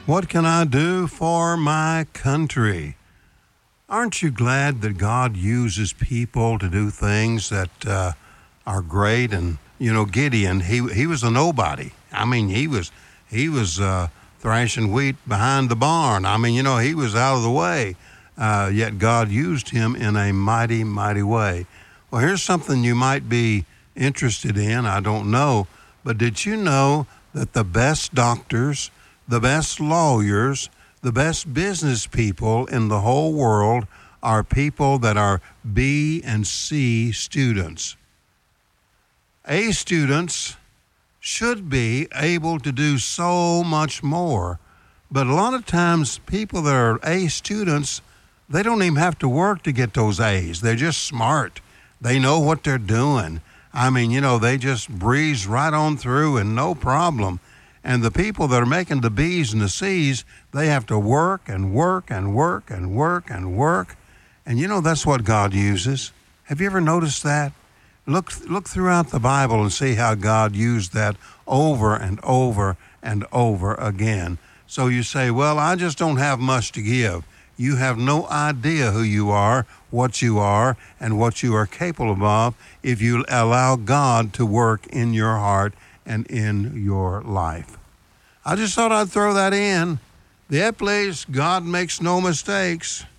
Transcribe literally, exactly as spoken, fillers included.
What can I do for my country? Aren't you glad that God uses people to do things that uh, are great? And you know, Gideon, he he was a nobody. I mean, he was he was uh, thrashing wheat behind the barn. I mean, you know, he was out of the way. Uh, yet God used him in a mighty, mighty way. Well, here's something you might be interested in. I don't know, but did you know that the best doctors, the best lawyers, the best business people in the whole world are people that are B and C students? A students should be able to do so much more, but a lot of times people that are A students, they don't even have to work to get those A's. They're just smart. They know what they're doing. I mean, you know, they just breeze right on through and no problem. And the people that are making the B's and the C's, they have to work and work and work and work and work. And you know, that's what God uses. Have you ever noticed that? Look, look throughout the Bible and see how God used that over and over and over again. So you say, well, I just don't have much to give. You have no idea who you are, what you are, and what you are capable of if you allow God to work in your heart and in your life. I just thought I'd throw that in. That place, God makes no mistakes.